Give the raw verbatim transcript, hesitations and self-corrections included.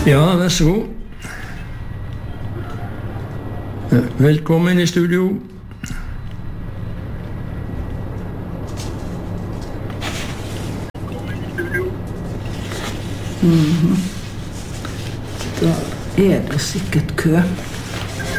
Ja, vær så god. Velkommen i studio. Mm-hmm. Da er det sikkert kø.